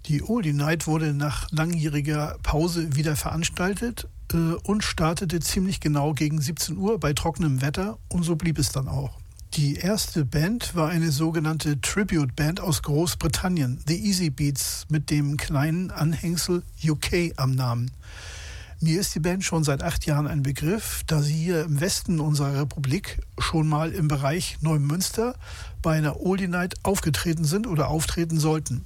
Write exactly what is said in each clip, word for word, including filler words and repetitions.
Die Oldie Night wurde nach langjähriger Pause wieder veranstaltet äh, und startete ziemlich genau gegen siebzehn Uhr bei trockenem Wetter, und so blieb es dann auch. Die erste Band war eine sogenannte Tribute-Band aus Großbritannien, The Easybeats, mit dem kleinen Anhängsel U K am Namen. Mir ist die Band schon seit acht Jahren ein Begriff, da sie hier im Westen unserer Republik schon mal im Bereich Neumünster bei einer Oldie Night aufgetreten sind oder auftreten sollten.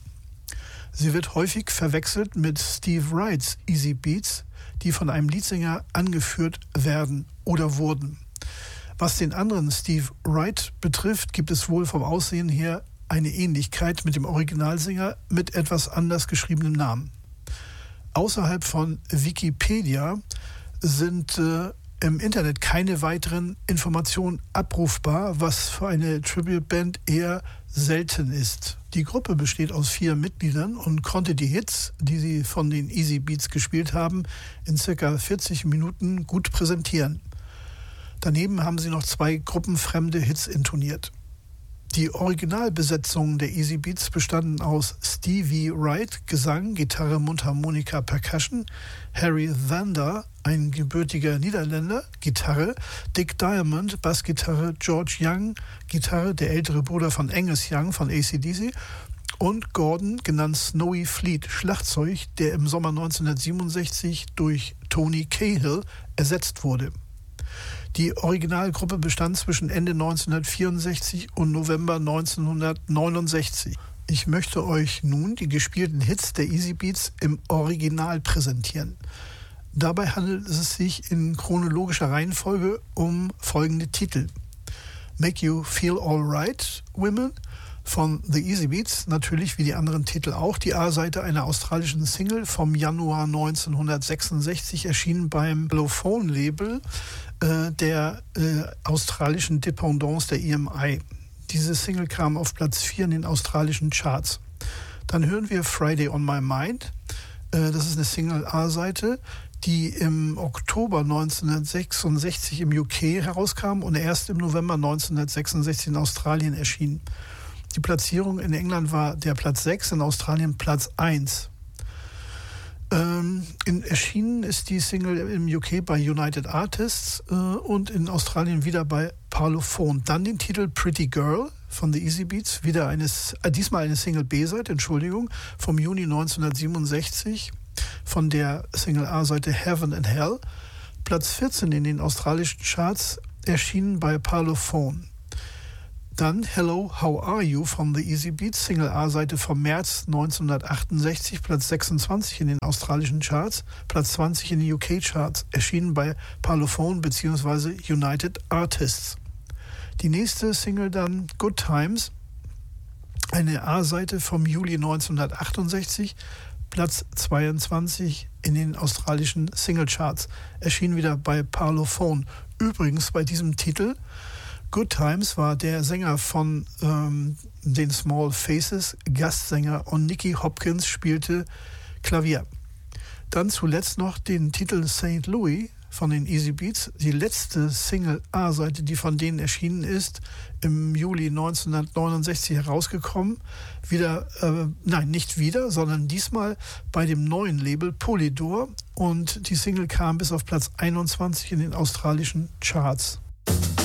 Sie wird häufig verwechselt mit Steve Wrights Easybeats, die von einem Leadsänger angeführt werden oder wurden. Was den anderen Steve Wright betrifft, gibt es wohl vom Aussehen her eine Ähnlichkeit mit dem Originalsänger mit etwas anders geschriebenem Namen. Außerhalb von Wikipedia sind äh, im Internet keine weiteren Informationen abrufbar, was für eine Tribute-Band eher selten ist. Die Gruppe besteht aus vier Mitgliedern und konnte die Hits, die sie von den Easybeats gespielt haben, in circa vierzig Minuten gut präsentieren. Daneben haben sie noch zwei gruppenfremde Hits intoniert. Die Originalbesetzungen der Easybeats bestanden aus Stevie Wright, Gesang, Gitarre, Mundharmonika, Percussion, Harry Vander, ein gebürtiger Niederländer, Gitarre, Dick Diamond, Bassgitarre, George Young, Gitarre, der ältere Bruder von Angus Young von A C D C, und Gordon, genannt Snowy Fleet, Schlagzeug, der im Sommer neunzehnhundertsiebenundsechzig durch Tony Cahill ersetzt wurde. Die Originalgruppe bestand zwischen Ende neunzehnhundertvierundsechzig und November neunzehnhundertneunundsechzig. Ich möchte euch nun die gespielten Hits der Easybeats im Original präsentieren. Dabei handelt es sich in chronologischer Reihenfolge um folgende Titel: Make You Feel Alright, Women von The Easybeats, natürlich wie die anderen Titel auch die A-Seite einer australischen Single vom Januar neunzehnhundertsechsundsechzig, erschienen beim Parlophone-Label äh, der äh, australischen Dependance der E M I. Diese Single kam auf Platz vier in den australischen Charts. Dann hören wir Friday on My Mind. Äh, das ist eine Single A-Seite, die im Oktober neunzehnhundertsechsundsechzig im U K herauskam und erst im November neunzehnhundertsechsundsechzig in Australien erschien. Die Platzierung in England war der Platz sechs, in Australien Platz eins. Ähm, in, erschienen ist die Single im U K bei United Artists äh, und in Australien wieder bei Parlophone. Dann den Titel Pretty Girl von The Easybeats, wieder eine, äh, diesmal eine Single B-Seite, Entschuldigung, vom Juni neunzehnhundertsiebenundsechzig, von der Single A-Seite Heaven and Hell. Platz vierzehn in den australischen Charts, erschienen bei Parlophone. Dann Hello, How Are You von The Easybeats, Single A-Seite vom März neunzehnhundertachtundsechzig, Platz sechsundzwanzig in den australischen Charts, Platz zwanzig in den U K-Charts, erschienen bei Parlophone bzw. United Artists. Die nächste Single dann Good Times, eine A-Seite vom Juli neunzehnhundertachtundsechzig, Platz zweiundzwanzig in den australischen Single-Charts, erschienen wieder bei Parlophone. Übrigens bei diesem Titel Good Times war der Sänger von ähm, den Small Faces Gastsänger und Nicky Hopkins spielte Klavier. Dann zuletzt noch den Titel Saint Louis von den Easybeats, die letzte Single A-Seite, die von denen erschienen ist, im Juli neunzehnhundertneunundsechzig herausgekommen. Wieder, äh, nein, nicht wieder, sondern diesmal bei dem neuen Label Polydor, und die Single kam bis auf Platz einundzwanzig in den australischen Charts.